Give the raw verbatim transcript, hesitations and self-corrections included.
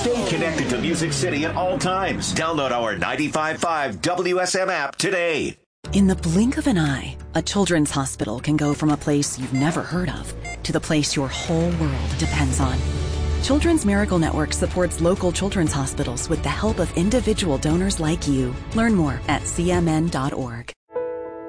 Stay connected to Music City at all times. Download our ninety-five point five W S M app today. In the blink of an eye, a children's hospital can go from a place you've never heard of to the place your whole world depends on. Children's Miracle Network supports local children's hospitals with the help of individual donors like you. Learn more at C M N dot org.